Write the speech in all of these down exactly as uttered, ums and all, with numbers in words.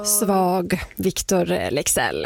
Svag, Victor Lexell.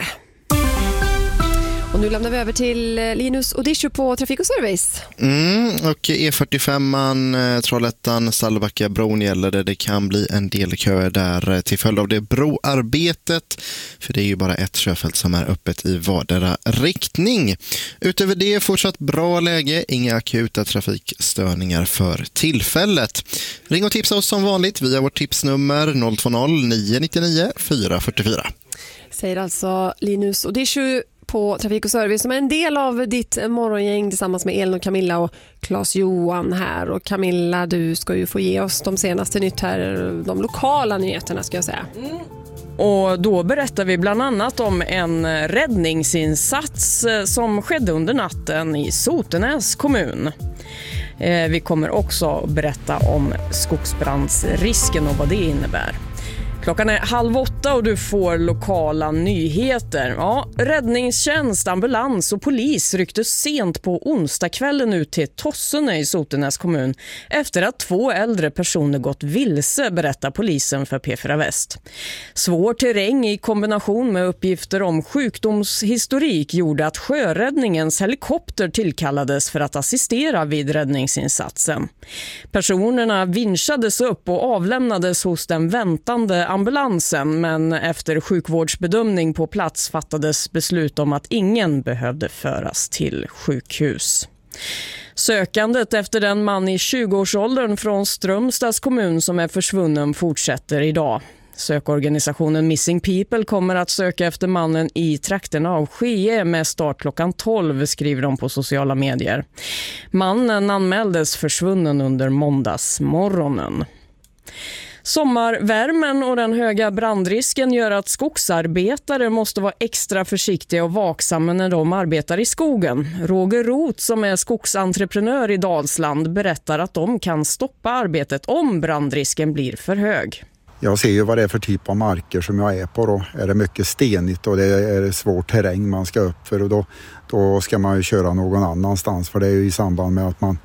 Och nu lämnar vi över till Linus Odisho på Trafik och Service. Mm, och E fyrtiofem, Trollhättan, Stallbacka, bron gäller det. Det kan bli en del köer där till följd av det broarbetet. För det är ju bara ett körfält som är öppet i vardera riktning. Utöver det fortsatt bra läge. Inga akuta trafikstörningar för tillfället. Ring och tipsa oss som vanligt via vårt tipsnummer noll två noll nio nio nio fyra fyra fyra. Säger alltså Linus Odisho på Trafik och Service som är en del av ditt morgongäng tillsammans med Elin och Camilla och Claes-Johan här. Och Camilla, du ska ju få ge oss de senaste nytt här, de lokala nyheterna ska jag säga. Mm. Och då berättar vi bland annat om en räddningsinsats som skedde under natten i Sotenäs kommun. Vi kommer också berätta om skogsbrandsrisken och vad det innebär. Klockan är halv åtta och du får lokala nyheter. Ja, räddningstjänst, ambulans och polis ryckte sent på onsdagskvällen ut till Tossene i Sotenäs kommun efter att två äldre personer gått vilse, berättar polisen för P fyra Väst. Svår terräng i kombination med uppgifter om sjukdomshistorik gjorde att sjöräddningens helikopter tillkallades för att assistera vid räddningsinsatsen. Personerna vinschades upp och avlämnades hos den väntande ambulansen, men efter sjukvårdsbedömning på plats fattades beslut om att ingen behövde föras till sjukhus. Sökandet efter den man i tjugoårsåldern från Strömstads kommun som är försvunnen fortsätter idag. Sökorganisationen Missing People kommer att söka efter mannen i trakterna av Skee med start klockan tolv, skriver de på sociala medier. Mannen anmäldes försvunnen under måndagsmorgonen. Sommarvärmen och den höga brandrisken gör att skogsarbetare måste vara extra försiktiga och vaksamma när de arbetar i skogen. Roger Roth, som är skogsentreprenör i Dalsland, berättar att de kan stoppa arbetet om brandrisken blir för hög. Jag ser ju vad det är för typ av marker som jag är på då. Är det mycket stenigt och det är svår terräng man ska upp för och då, då ska man ju köra någon annanstans, för det är ju i samband med att man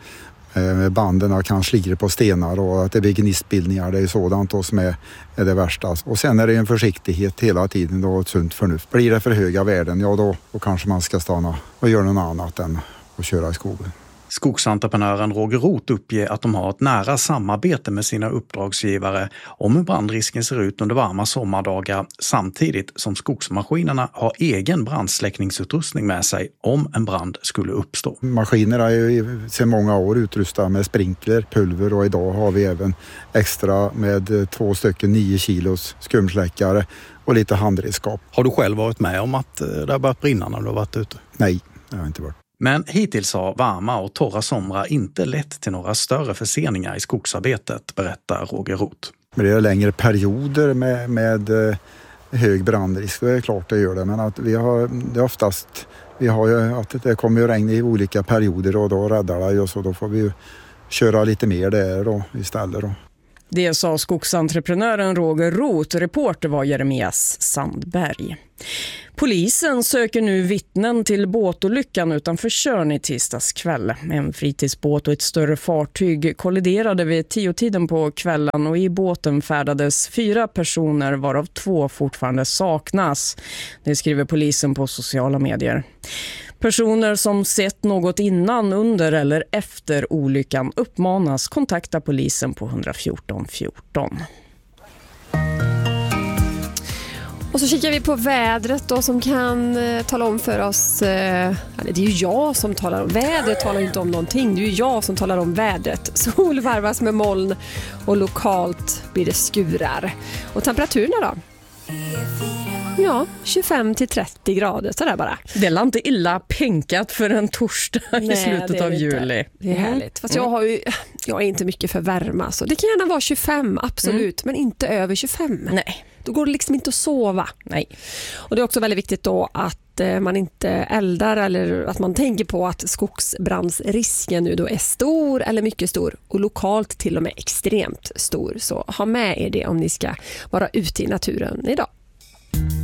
banden kan slira på stenar och att det blir gnistbildningar. Det är sådant då som är, är det värsta. Och sen är det en försiktighet hela tiden och ett sunt förnuft. Blir det för höga värden, ja då, då kanske man ska stanna och göra något annat än att köra i skogen. Skogsentreprenören Roger Roth uppger att de har ett nära samarbete med sina uppdragsgivare om hur brandrisken ser ut under varma sommardagar, samtidigt som skogsmaskinerna har egen brandsläckningsutrustning med sig om en brand skulle uppstå. Maskinerna är ju sedan många år utrustade med sprinkler, pulver och idag har vi även extra med två stycken nio kilos skumsläckare och lite handredskap. Har du själv varit med om att det har börjat brinna när du har varit ute? Nej, det har jag inte varit. Men hittills har varma och torra somrar inte lett till några större förseningar i skogsarbetet, berättar Roger Roth. Men det är längre perioder med, med hög brandrisk, det är klart det gör det. Men att vi har det oftast, vi har ju att det kommer ju regn i olika perioder och då räddar det och så då får vi ju köra lite mer där då istället då. Det sa skogsentreprenören Roger Roth, reporter var Jeremias Sandberg. Polisen söker nu vittnen till båtolyckan utanför Tjörn i tisdags kväll. En fritidsbåt och ett större fartyg kolliderade vid tiotiden på kvällen och i båten färdades fyra personer varav två fortfarande saknas. Det skriver polisen på sociala medier. Personer som sett något innan, under eller efter olyckan uppmanas kontakta polisen på ett fjorton fjorton. Och så kikar vi på vädret då som kan eh, tala om för oss, eh, det är ju jag som talar om vädret, talar inte om någonting, det är ju jag som talar om vädret. Sol varvas med moln och lokalt blir det skurar. Och temperaturerna då? Ja, tjugofem till trettio grader sådär bara. Det är inte illa penkat för en torsdag Nej, i slutet av juli. Inte. Det är härligt. Fast jag, har ju, jag är inte mycket för värma. Så det kan gärna vara tjugofem, absolut. Mm. Men inte över tjugofem. Nej. Då går det liksom inte att sova. Nej. Och det är också väldigt viktigt då att man inte eldar eller att man tänker på att skogsbrandsrisken nu då är stor eller mycket stor och lokalt till och med extremt stor. Så ha med er det om ni ska vara ute i naturen idag.